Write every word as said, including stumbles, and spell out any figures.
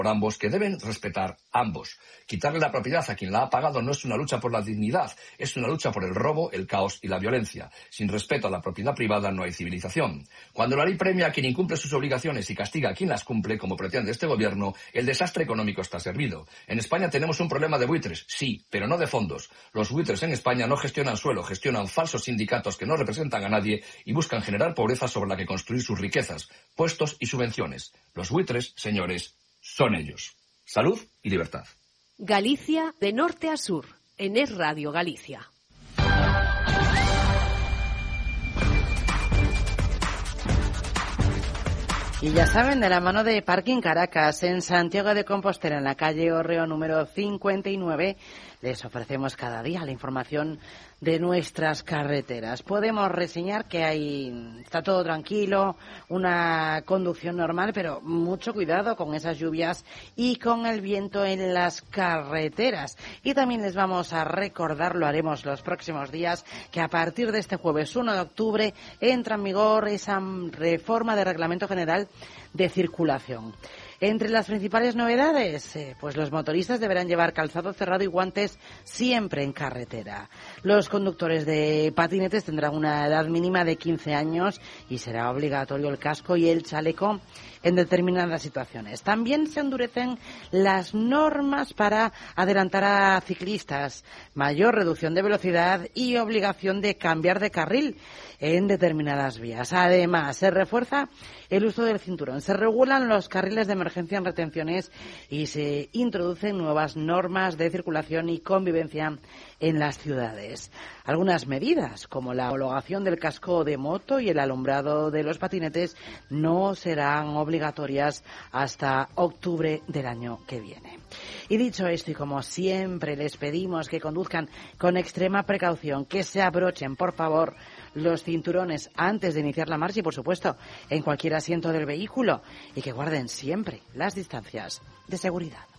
por ambos que deben respetar ambos. Quitarle la propiedad a quien la ha pagado no es una lucha por la dignidad, es una lucha por el robo, el caos y la violencia. Sin respeto a la propiedad privada no hay civilización. Cuando la ley premia a quien incumple sus obligaciones y castiga a quien las cumple, como pretende este gobierno, el desastre económico está servido. En España tenemos un problema de buitres, sí, pero no de fondos. Los buitres en España no gestionan suelo, gestionan falsos sindicatos que no representan a nadie y buscan generar pobreza sobre la que construir sus riquezas, puestos y subvenciones. Los buitres, señores, son ellos. Salud y libertad. Galicia de norte a sur, en Es Radio Galicia. Y ya saben, de la mano de Parking Caracas, en Santiago de Compostela, en la calle Orreo número cincuenta y nueve, les ofrecemos cada día la información de nuestras carreteras. Podemos reseñar que hay, está todo tranquilo, una conducción normal, pero mucho cuidado con esas lluvias y con el viento en las carreteras. Y también les vamos a recordar, lo haremos los próximos días, que a partir de este jueves uno de octubre entra en vigor esa reforma de Reglamento General de Circulación. Entre las principales novedades, eh, pues los motoristas deberán llevar calzado cerrado y guantes siempre en carretera. Los conductores de patinetes tendrán una edad mínima de quince años y será obligatorio el casco y el chaleco en determinadas situaciones. También se endurecen las normas para adelantar a ciclistas, mayor reducción de velocidad y obligación de cambiar de carril en determinadas vías. Además, se refuerza el uso del cinturón, se regulan los carriles de emergencia en retenciones y se introducen nuevas normas de circulación y convivencia en las ciudades. Algunas medidas, como la homologación del casco de moto y el alumbrado de los patinetes, no serán obligatorias hasta octubre del año que viene. Y dicho esto, y como siempre les pedimos que conduzcan con extrema precaución, que se abrochen, por favor, los cinturones antes de iniciar la marcha y, por supuesto, en cualquier asiento del vehículo, y que guarden siempre las distancias de seguridad.